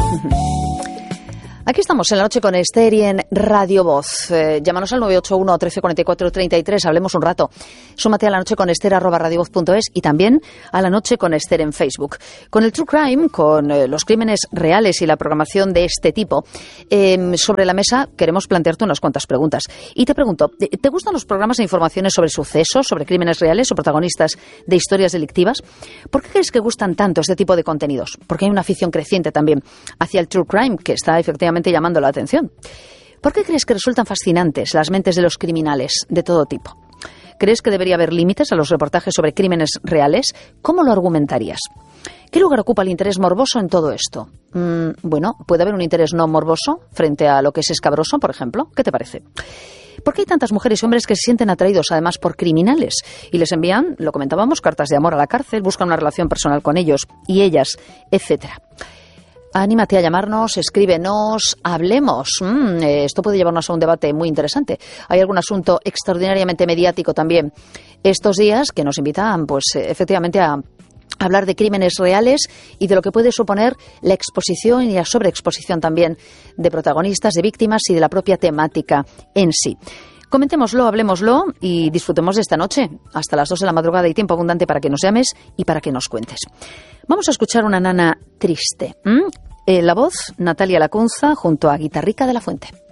Aquí estamos en La Noche con Esther y en Radio Voz. Llámanos al 981 1344 33, hablemos un rato. Súmate a La Noche con Esther @radiovoz.es y también a La Noche con Esther en Facebook. Con el True Crime, con los crímenes reales y la programación de este tipo, sobre la mesa queremos plantearte unas cuantas preguntas. Y te pregunto, ¿te gustan los programas e informaciones sobre sucesos, sobre crímenes reales o protagonistas de historias delictivas? ¿Por qué crees que gustan tanto este tipo de contenidos? Porque hay una afición creciente también hacia el True Crime, que está efectivamente llamando la atención. ¿Por qué crees que resultan fascinantes las mentes de los criminales de todo tipo? ¿Crees que debería haber límites a los reportajes sobre crímenes reales? ¿Cómo lo argumentarías? ¿Qué lugar ocupa el interés morboso en todo esto? Bueno, ¿puede haber un interés no morboso frente a lo que es escabroso, por ejemplo? ¿Qué te parece? ¿Por qué hay tantas mujeres y hombres que se sienten atraídos además por criminales y les envían, lo comentábamos, cartas de amor a la cárcel, buscan una relación personal con ellos y ellas, etcétera? Anímate a llamarnos, escríbenos, hablemos. Esto puede llevarnos a un debate muy interesante. Hay algún asunto extraordinariamente mediático también estos días que nos invitan, pues, efectivamente a hablar de crímenes reales y de lo que puede suponer la exposición y la sobreexposición también de protagonistas, de víctimas y de la propia temática en sí. Comentémoslo, hablemoslo y disfrutemos de esta noche. Hasta las 2 de la madrugada hay tiempo abundante para que nos llames y para que nos cuentes. Vamos a escuchar una nana triste. La voz, Natalia Lacunza, junto a Guitarrica de la Fuente.